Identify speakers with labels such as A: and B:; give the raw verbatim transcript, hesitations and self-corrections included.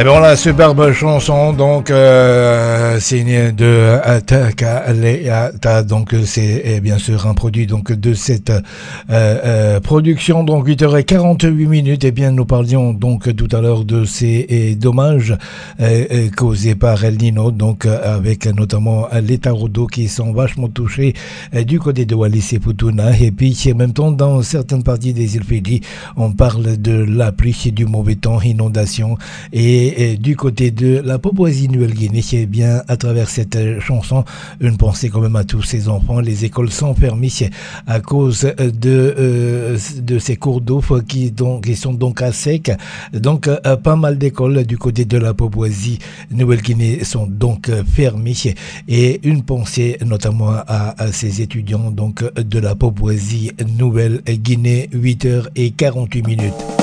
A: Et bien voilà, superbe chanson, donc euh, signée de Takaleata, donc c'est bien sûr un produit donc de cette euh, euh, production, donc huit heures quarante-huit minutes. Et bien nous parlions donc tout à l'heure de ces eh, dommages euh, causés par El Nino, donc avec notamment les tarots d'eau qui sont vachement touchés euh, du côté de Wallis et Futuna, et puis en même temps dans certaines parties des îles Fidji, on parle de la pluie, du mauvais temps, inondation. Et, et du côté de la Papouasie-Nouvelle-Guinée, eh bien, à travers cette chanson, une pensée quand même à tous ces enfants. Les écoles sont fermées à cause de, euh, de ces cours d'eau qui, donc, qui sont donc à sec. Donc, euh, pas mal d'écoles du côté de la Papouasie-Nouvelle-Guinée sont donc fermées. Et une pensée notamment à, à ces étudiants donc, de la Papouasie-Nouvelle-Guinée, huit heures quarante-huit minutes.